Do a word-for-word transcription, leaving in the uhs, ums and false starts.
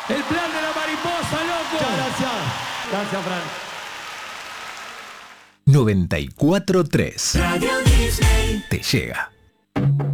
El plan de la mariposa, loco. Muchas gracias. Gracias, Fran. noventa y cuatro punto tres Radio Disney te llega.